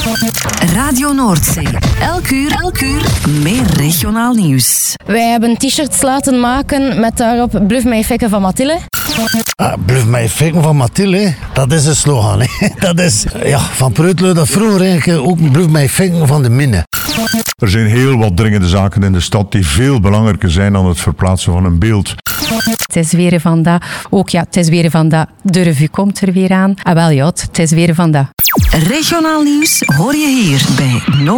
Radio Noordzee. Elk uur meer regionaal nieuws. Wij hebben t-shirts laten maken met daarop Bluff mij fikken van Mathilde. Bluff mij fikken van Mathilde, dat is een slogan. Hè. Dat is van Preutelen, dat vroeger eigenlijk ook Bluff mij fikken van de Minne. Er zijn heel wat dringende zaken in de stad die veel belangrijker zijn dan het verplaatsen van een beeld. Het is weer van dat. Ook het is weer van dat. De revue komt er weer aan. Het is weer van dat. Regionaal nieuws hoor je hier bij